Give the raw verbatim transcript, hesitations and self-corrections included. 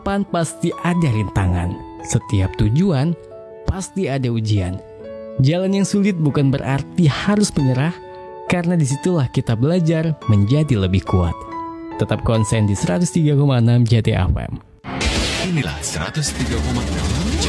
depan pasti ada rintangan. Setiap tujuan pasti ada ujian. Jalan yang sulit bukan berarti harus menyerah, karena disitulah kita belajar menjadi lebih kuat. Tetap konsen di seratus tiga koma enam J T F M. Inilah seratus tiga koma enam J